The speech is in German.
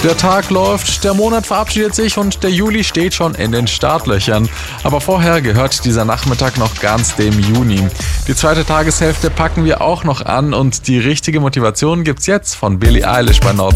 Der Tag läuft, der Monat verabschiedet sich und der Juli steht schon in den Startlöchern. Aber vorher gehört dieser Nachmittag noch ganz dem Juni. Die zweite Tageshälfte packen wir auch noch an und die richtige Motivation gibt's jetzt von Billie Eilish bei Nord